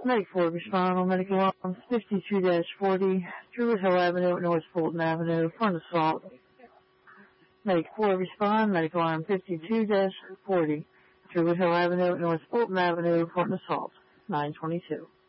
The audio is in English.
Medic 4, respond on medical arms 52-40, Druid Hill Avenue, North Fulton Avenue, for an assault. Medic 4, respond, medical arm 52-40, Druid Hill Avenue, North Fulton Avenue, for an assault. 922.